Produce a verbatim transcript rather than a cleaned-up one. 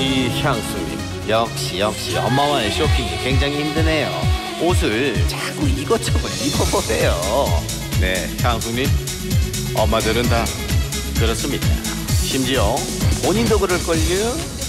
이 향수님, 역시 역시 엄마와의 쇼핑이 굉장히 힘드네요. 옷을 자꾸 이것저것 입어보세요. 네, 향수님, 엄마들은 다 그렇습니다. 심지어 본인도 그럴걸요?